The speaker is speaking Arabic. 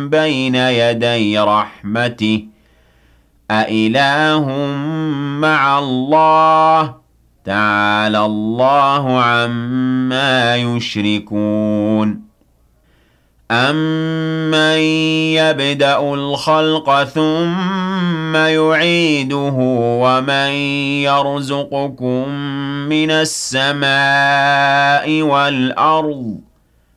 بين يدي رحمته أإله مع الله تعالى الله عما يشركون أَمَّن يَبْدَأُ الْخَلْقَ ثُمَّ يُعِيدُهُ وَمَن يَرْزُقُكُم مِّنَ السَّمَاءِ وَالْأَرْضِ